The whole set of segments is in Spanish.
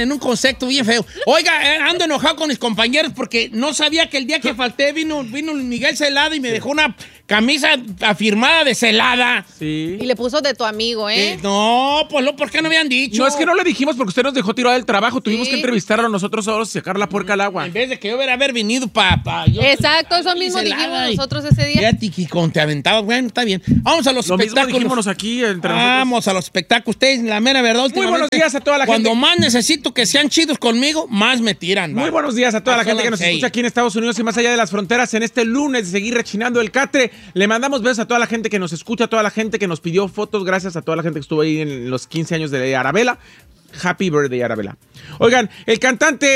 en un concepto bien feo. Oiga, ando enojado con mis compañeros porque no sabía que el día que falté vino Miguel Celada y me dejó una camisa afirmada de Celada. Sí. Y le puso de tu amigo, ¿eh? No, pues ¿por qué no me han dicho? No, es que no le dijimos porque usted nos dejó tirado del trabajo. Tuvimos que entrevistarlo nosotros solos y sacar la puerca al agua. En vez de que yo hubiera venido Exacto, eso mismo dijimos nosotros ese día. Fíjate que con te aventaba. Bueno, está bien. Vamos a los Lo mismo espectáculos. dijimos aquí entre Vamos a los espectáculos. Ustedes, la mera verdad, Muy buenos días a toda la cuando gente. más necesito que sean chidos conmigo, más me tiran. Muy buenos días a toda la gente que nos escucha aquí en Estados Unidos y más allá de las fronteras en este lunes de seguir rechinando el catre. Le mandamos besos a toda la gente que nos escucha, a toda la gente que nos pidió fotos. Gracias a toda la gente que estuvo ahí en los 15 años de Arabella. Happy birthday, Arabella. Oigan, el cantante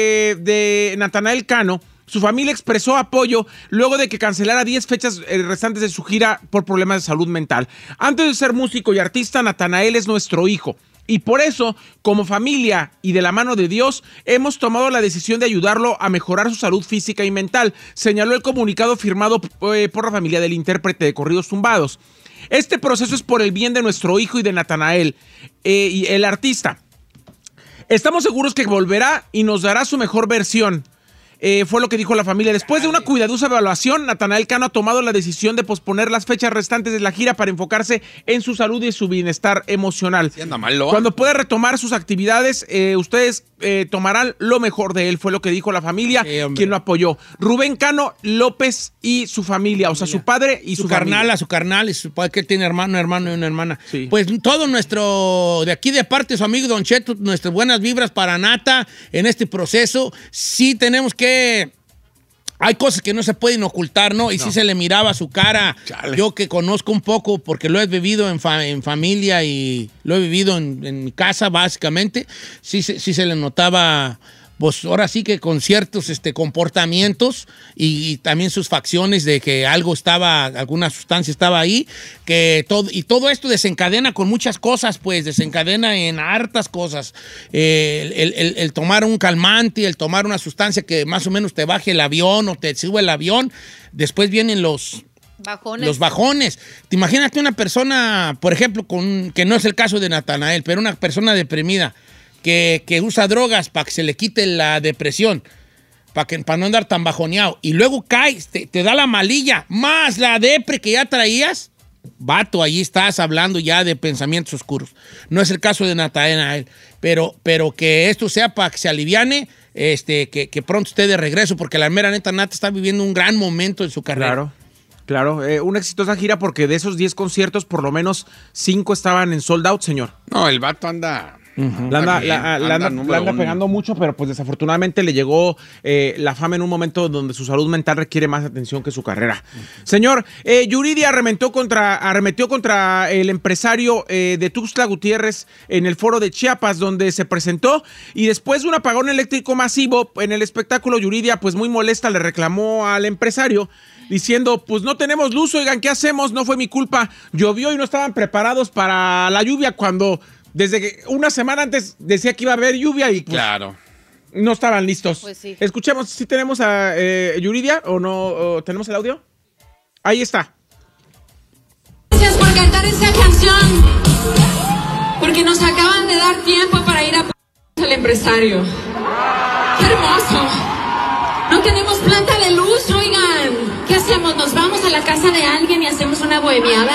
de Natanael Cano, su familia expresó apoyo luego de que cancelara 10 fechas restantes de su gira por problemas de salud mental. Antes de ser músico y artista, Natanael es nuestro hijo. Y por eso, como familia y de la mano de Dios, hemos tomado la decisión de ayudarlo a mejorar su salud física y mental, señaló el comunicado firmado por la familia del intérprete de corridos tumbados. Este proceso es por el bien de nuestro hijo y de Natanael, y el artista. Estamos seguros que volverá y nos dará su mejor versión. Fue lo que dijo la familia. Después de una cuidadosa evaluación, Natanael Cano ha tomado la decisión de posponer las fechas restantes de la gira para enfocarse en su salud y su bienestar emocional. Sí, anda mal, ¿no? Cuando pueda retomar sus actividades, ustedes tomarán lo mejor de él, fue lo que dijo la familia, quien lo apoyó. Rubén Cano López y su familia, o sea, su padre y su carnal, a su carnal, y su padre que tiene hermano y una hermana. Sí. Pues todo nuestro, de aquí de parte de su amigo Don Cheto, nuestras buenas vibras para Nata en este proceso. Sí tenemos que... Hay cosas que no se pueden ocultar, ¿no? Y sí se le miraba su cara. Chale. Yo que conozco un poco, porque lo he vivido en familia y lo he vivido en mi casa, básicamente, sí se le notaba... Pues ahora sí que con ciertos comportamientos y también sus facciones de que alguna sustancia estaba ahí, todo esto desencadena con muchas cosas, pues desencadena en hartas cosas. El tomar un calmante, el tomar una sustancia que más o menos te baje el avión o te sube el avión, después vienen los bajones. Te imagínate una persona, por ejemplo, que no es el caso de Natanael, pero una persona deprimida, que usa drogas para que se le quite la depresión, para no andar tan bajoneado, y luego caes, te da la malilla, más la depre que ya traías, vato, ahí estás hablando ya de pensamientos oscuros. No es el caso de Natanael, pero que esto sea para que se aliviane, que pronto esté de regreso, porque la mera neta Nata está viviendo un gran momento en su carrera. Claro, una exitosa gira porque de esos 10 conciertos, por lo menos 5 estaban en sold out, señor. No, el vato anda... La anda pegando mucho, pero pues desafortunadamente le llegó la fama en un momento donde su salud mental requiere más atención que su carrera. Señor, Yuridia arremetió contra el empresario de Tuxtla Gutiérrez en el foro de Chiapas, donde se presentó, y después de un apagón eléctrico masivo en el espectáculo, Yuridia, pues muy molesta, le reclamó al empresario diciendo, pues no tenemos luz, oigan, ¿qué hacemos? No fue mi culpa, llovió y no estaban preparados para la lluvia cuando... Desde que una semana antes decía que iba a haber lluvia y pues claro, no estaban listos. Pues sí. Escuchemos si tenemos a Yuridia o no. ¿O tenemos el audio? Ahí está. Gracias por cantar esta canción, porque nos acaban de dar tiempo para ir a al empresario. ¡Qué hermoso! No tenemos planta de luz, oigan. ¿Qué hacemos? ¿Nos vamos a la casa de alguien y hacemos una bohemiada?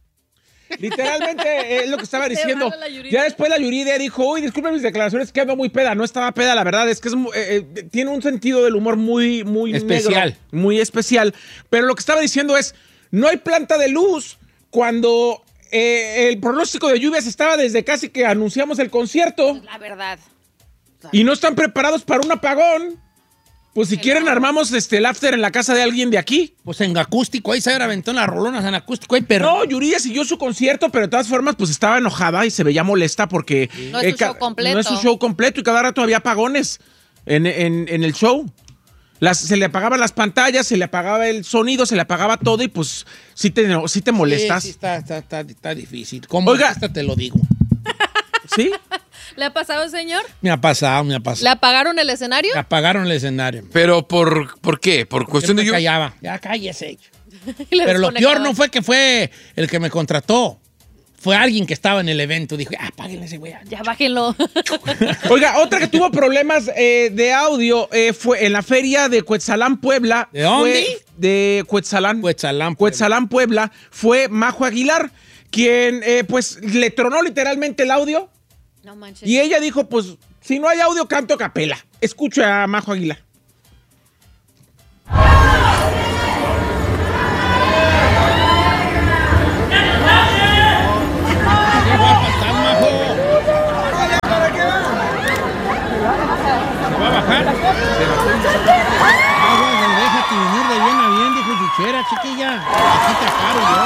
Literalmente es lo que estaba diciendo. Ya después la Yuridia dijo, uy, disculpen mis declaraciones, que ando muy peda. No estaba peda, la verdad, es que tiene un sentido del humor muy especial. Negro, muy especial. Pero lo que estaba diciendo es, no hay planta de luz cuando el pronóstico de lluvias estaba desde casi que anunciamos el concierto. La verdad. Y no están preparados para un apagón. Pues si quieren armamos el after en la casa de alguien de aquí. Pues en acústico, ahí se aventó en las rolonas en acústico. No, Yuridia siguió su concierto, pero de todas formas pues estaba enojada y se veía molesta porque... No es su show completo. No es su show completo y cada rato había apagones en el show. Se le apagaban las pantallas, se le apagaba el sonido, se le apagaba todo y pues sí te molestas. Sí, está difícil. Como Oiga, esta te lo digo. ¿Sí? ¿Le ha pasado, señor? Me ha pasado. ¿Le apagaron el escenario? Le apagaron el escenario. ¿Pero por qué? ¿Por cuestión de yo? lluvia? Ya cállese. Pero lo peor no fue que fue el que me contrató. fue alguien que estaba en el evento. Dijo, apáguenle ese güey. Ya bájenlo. Oiga, otra que tuvo problemas de audio fue en la feria de Cuetzalán, Puebla. ¿De dónde? De Cuetzalán. Cuetzalán, Puebla. Fue Majo Aguilar, quien pues le tronó literalmente el audio. No manches. Y ella dijo, pues, si no hay audio, canto a capela. Escucha a Majo Aguilar. Déjate venir de bien a bien, dijo Chichera, chiquilla. Aquí te paro yo.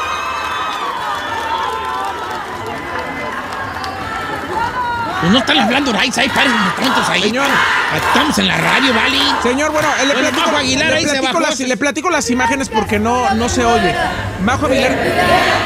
Pues no están hablando ahí parecen tontos ahí. Señor. Estamos en la radio, ¿vale? Señor, bueno, Majo Aguilar ahí se bajó. Le platico las imágenes porque no se oye. Majo Aguilar